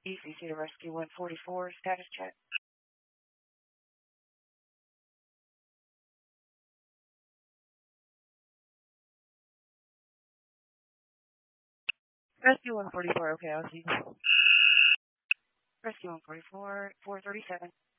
ECC to Rescue 144, status check. Rescue 144, okay, I'll see you. Rescue 144, 437.